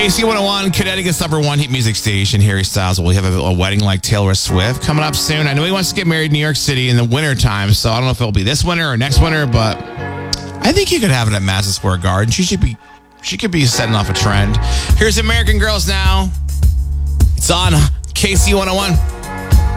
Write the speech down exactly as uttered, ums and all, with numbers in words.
K C one oh one, Connecticut's number one hit music station, Harry Styles. Will have a, a wedding like Taylor Swift coming up soon. I know he wants to get married in New York City in the winter time, so I don't know if it'll be this winter or next winter, but I think you could have it at Madison Square Garden. She should be, she could be setting off a trend. Here's American Girls now. It's on K C one oh one.